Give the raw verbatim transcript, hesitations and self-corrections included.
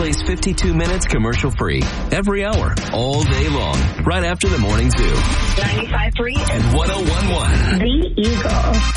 plays fifty-two minutes commercial free every hour, all day long, right after the morning zoo. ninety-five point three and one oh one point one. The Eagle.